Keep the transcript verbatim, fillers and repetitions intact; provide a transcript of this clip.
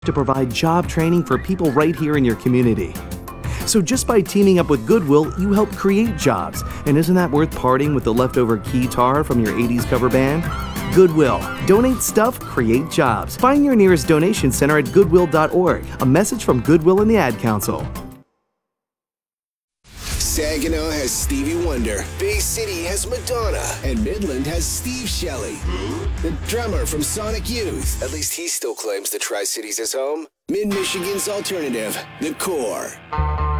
to provide job training for people right here in your community. So just by teaming up with Goodwill, you help create jobs. And isn't that worth parting with the leftover guitar from your eighties cover band? Goodwill. Donate stuff, create jobs. Find your nearest donation center at goodwill dot org. A message from Goodwill and the Ad Council. Saginaw has Stevie Wonder, Bay City has Madonna, and Midland has Steve Shelley. The drummer from Sonic Youth, at least he still claims the Tri-Cities as home. Mid-Michigan's alternative, The Core.